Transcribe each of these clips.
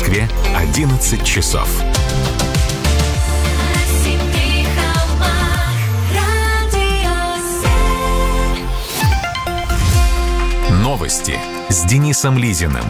Москве 11 часов. Новости с Денисом Лизиным.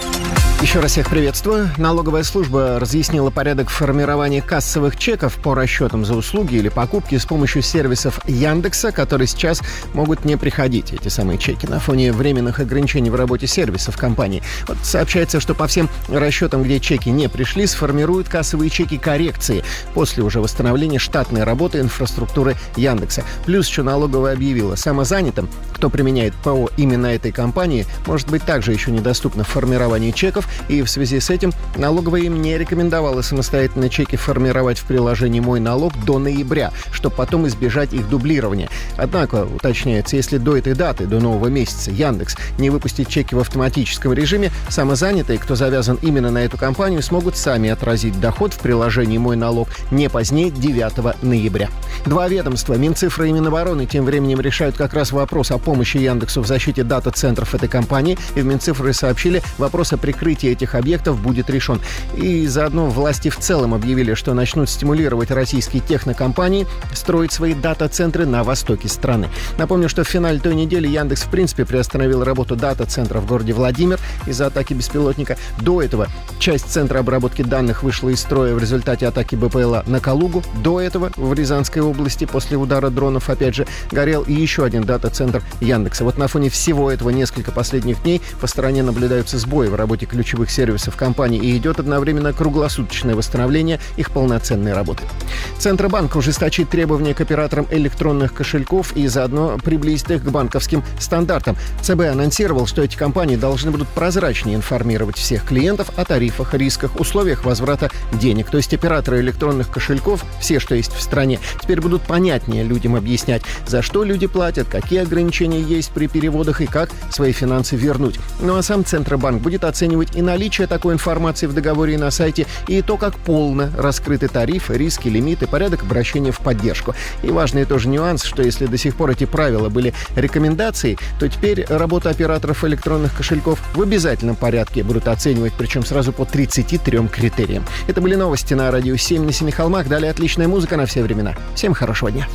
Еще раз всех приветствую. Налоговая служба разъяснила порядок формирования кассовых чеков по расчетам за услуги или покупки с помощью сервисов Яндекса, которые сейчас могут не приходить, эти самые чеки, на фоне временных ограничений в работе сервисов компании. Вот сообщается, что по всем расчетам, где чеки не пришли, сформируют кассовые чеки коррекции после уже восстановления штатной работы инфраструктуры Яндекса. Плюс еще налоговая объявила, самозанятым, кто применяет ПО именно этой компании, может быть также еще недоступно формирование чеков, и в связи с этим налоговая им не рекомендовала самостоятельно чеки формировать в приложении «Мой налог» до ноября, чтобы потом избежать их дублирования. Однако, уточняется, если до этой даты, до нового месяца, Яндекс не выпустит чеки в автоматическом режиме, самозанятые, кто завязан именно на эту компанию, смогут сами отразить доход в приложении «Мой налог» не позднее 9 ноября. Два ведомства, Минцифры и Минобороны, тем временем решают как раз вопрос о помощи Яндексу в защите дата-центров этой компании, и в Минцифры сообщили, вопрос о прикрытии этих объектов будет решен. И заодно власти в целом объявили, что начнут стимулировать российские технокомпании строить свои дата-центры на востоке страны. Напомню, что в финале той недели Яндекс в принципе приостановил работу дата-центра в городе Владимир из-за атаки беспилотника. До этого часть центра обработки данных вышла из строя в результате атаки БПЛА на Калугу. До этого в Рязанской области после удара дронов опять же горел и еще один дата-центр Яндекса. Вот на фоне всего этого несколько последних дней по стране наблюдаются сбои в работе ключевых сервисов компании и идет одновременно круглосуточное восстановление их полноценной работы. Центробанк ужесточит требования к операторам электронных кошельков и заодно приблизит их к банковским стандартам. ЦБ анонсировал, что эти компании должны будут прозрачнее информировать всех клиентов о тарифах, рисках, условиях возврата денег. То есть операторы электронных кошельков, все, что есть в стране, теперь будут понятнее людям объяснять, за что люди платят, какие ограничения есть при переводах и как свои финансы вернуть. Ну а сам Центробанк будет оценивать и наличие такой информации в договоре и на сайте, и то, как полно раскрыты тарифы, риски, лимиты, порядок обращения в поддержку. И важный тоже нюанс, что если до сих пор эти правила были рекомендацией, то теперь работу операторов электронных кошельков в обязательном порядке будут оценивать, причем сразу по 33 критериям. Это были новости на Радио 7 на Семи холмах. Далее отличная музыка на все времена. Всем хорошего дня.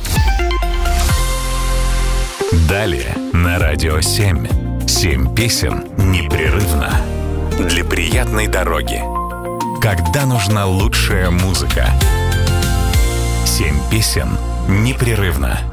Далее на Радио 7. 7 песен непрерывно. Для приятной дороги. Когда нужна лучшая музыка. 7 песен непрерывно.